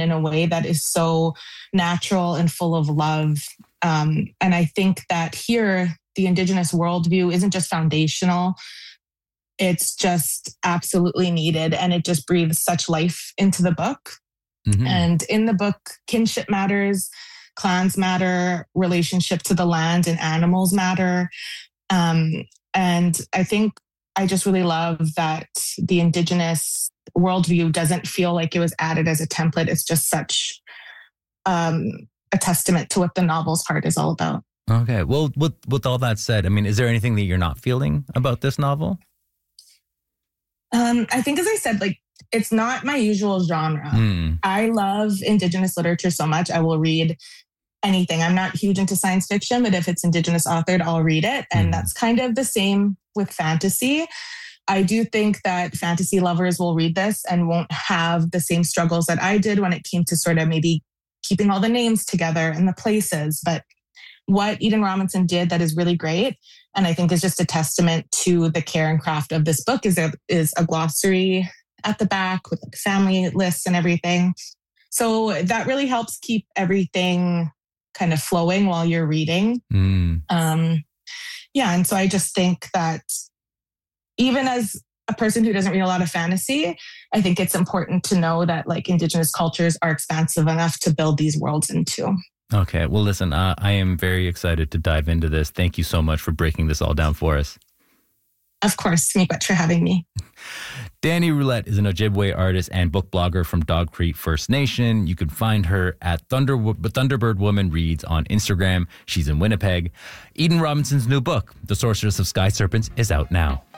in a way that is so natural and full of love. And I think that here, the Indigenous worldview isn't just foundational, it's just absolutely needed. And it just breathes such life into the book. Mm-hmm. And in the book, kinship matters, clans matter, relationship to the land and animals matter. And I think I just really love that the Indigenous worldview doesn't feel like it was added as a template. It's just such a testament to what the novel's heart is all about. Okay. Well, with all that said, I mean, is there anything that you're not feeling about this novel? I think, as I said, like, it's not my usual genre. I love Indigenous literature so much. I will read anything. I'm not huge into science fiction, but if it's Indigenous authored, I'll read it. And that's kind of the same with fantasy. I do think that fantasy lovers will read this and won't have the same struggles that I did when it came to sort of maybe keeping all the names together and the places. But what Eden Robinson did that is really great, and I think is just a testament to the care and craft of this book, is there is a glossary at the back with like family lists and everything. So that really helps keep everything kind of flowing while you're reading. And so I just think that even as a person who doesn't read a lot of fantasy, I think it's important to know that like Indigenous cultures are expansive enough to build these worlds into. Okay. Well, listen, I am very excited to dive into this. Thank you so much for breaking this all down for us. Of course. Thank you for having me. Dani Roulette is an Ojibwe artist and book blogger from Dog Creek First Nation. You can find her at Thunderbird Woman Reads on Instagram. She's in Winnipeg. Eden Robinson's new book, The Sorceress of Sky Serpents, is out now.